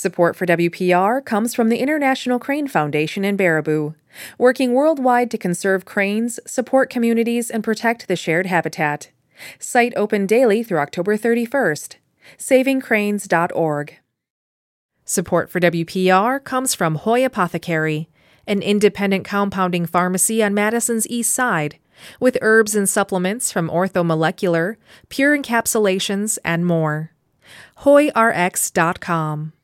Support for WPR comes from the International Crane Foundation in Baraboo, working worldwide to conserve cranes, support communities, and protect the shared habitat. Site open daily through October 31st. SavingCranes.org. Support for WPR comes from Hoy Apothecary, an independent compounding pharmacy on Madison's east side, with herbs and supplements from orthomolecular, pure encapsulations, and more. HoyRx.com.